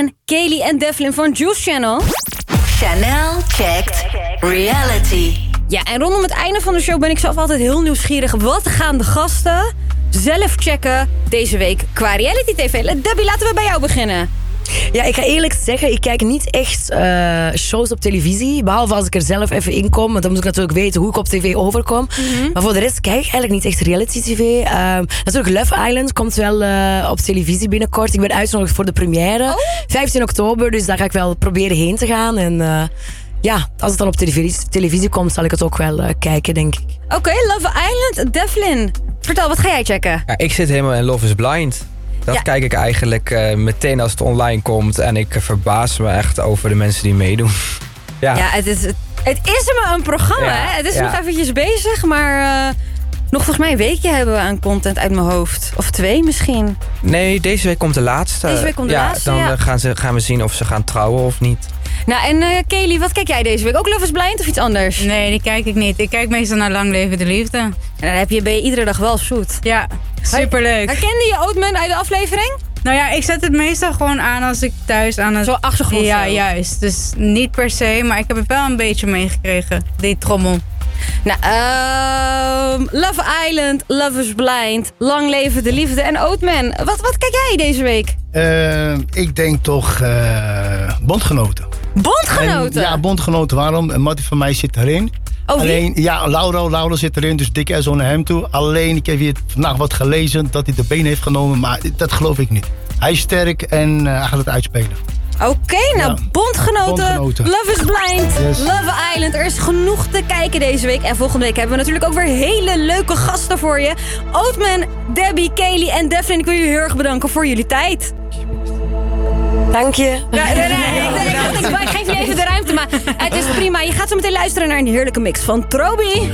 en Kaylee en Devlin van Juice Channel. Chanel checked reality. Ja, en rondom het einde van de show ben ik zelf altijd heel nieuwsgierig. Wat gaan de gasten zelf checken deze week qua reality tv? Debbie, laten we bij jou beginnen. Ja, ik ga eerlijk zeggen, ik kijk niet echt shows op televisie. Behalve als ik er zelf even in kom. Want dan moet ik natuurlijk weten hoe ik op tv overkom. Maar voor de rest kijk ik eigenlijk niet echt reality tv. Natuurlijk Love Island komt wel op televisie binnenkort. Ik ben uitgenodigd voor de première. 15 oktober, dus daar ga ik wel proberen heen te gaan. En ja, als het dan op televisie komt, zal ik het ook wel kijken, denk ik. Oké, Love Island. Devlin, vertel, wat ga jij checken? Ja, ik zit helemaal in Love is Blind. Dat kijk ik eigenlijk meteen als het online komt. En ik verbaas me echt over de mensen die meedoen. Ja, het is maar een programma, hè? Het is nog eventjes bezig, maar nog volgens mij een weekje hebben we aan content uit mijn hoofd. Of 2 misschien. Nee, deze week komt de laatste. Deze week komt de laatste, dan gaan we zien of ze gaan trouwen of niet. Nou, en Kaylee, wat kijk jij deze week? Ook Love is Blind of iets anders? Nee, die kijk ik niet. Ik kijk meestal naar Lang Leven de Liefde. En dan ben je iedere dag wel zoet. Ja, superleuk. Herkende je Oatman uit de aflevering? Nou ja, ik zet het meestal gewoon aan als ik thuis aan het... Zo achtergrond. Ja, juist. Dus niet per se, maar ik heb het wel een beetje meegekregen. Die trommel. Nou, Love Island, Love is Blind, Lang Leven de Liefde en Oatman. Wat kijk jij deze week? Ik denk toch Bondgenoten. Bondgenoten? Ja, Bondgenoten. Waarom? Mattie van mij zit erin. Alleen, ja, Laura zit erin, dus dik zo naar hem toe. Alleen, ik heb hier vandaag wat gelezen dat hij de been heeft genomen, maar dat geloof ik niet. Hij is sterk en hij gaat het uitspelen. Oké, nou, Bondgenoten, Love is Blind, Yes. Love Island. Er is genoeg te kijken deze week. En volgende week hebben we natuurlijk ook weer hele leuke gasten voor je. Oatman, Debbie, Kaylee en Devlin, ik wil jullie heel erg bedanken voor jullie tijd. Dank je. Ik geef je even de ruimte, maar het is prima. Je gaat zo meteen luisteren naar een heerlijke mix van Trobi.